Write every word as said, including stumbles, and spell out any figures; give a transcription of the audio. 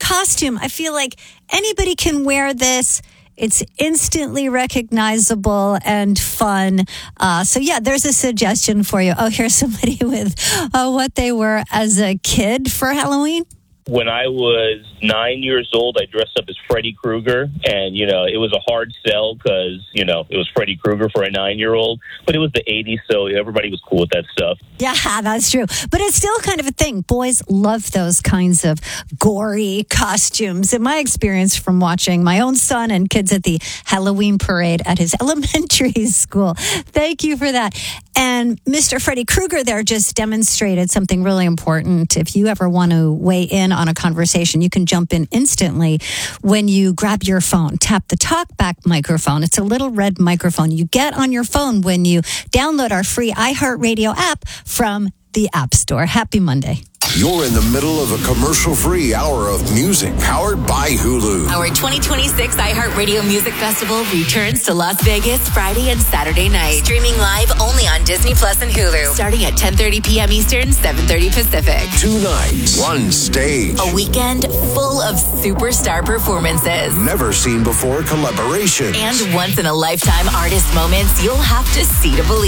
costume. I feel like anybody can wear this. It's instantly recognizable and fun. Uh, so, yeah, there's a suggestion for you. Oh, here's somebody with uh, what they were as a kid for Halloween. When I was nine years old, I dressed up as Freddy Krueger. And, you know, it was a hard sell because, you know, it was Freddy Krueger for a nine-year-old. But it was the eighties, so everybody was cool with that stuff. Yeah, that's true. But it's still kind of a thing. Boys love those kinds of gory costumes. In my experience from watching my own son and kids at the Halloween parade at his elementary school. Thank you for that. And Mister Freddy Krueger there just demonstrated something really important. If you ever want to weigh in on a conversation, you can jump in instantly when you grab your phone. Tap the TalkBack microphone. It's a little red microphone you get on your phone when you download our free iHeartRadio app from the App Store. Happy Monday. You're in the middle of a commercial-free hour of music powered by Hulu. Our twenty twenty-six iHeartRadio Music Festival returns to Las Vegas Friday and Saturday night. Streaming live only on Disney Plus and Hulu. Starting at ten thirty p.m. Eastern, seven thirty Pacific. Two nights, one stage. A weekend full of superstar performances. Never seen before collaborations. And once-in-a-lifetime artist moments you'll have to see to believe.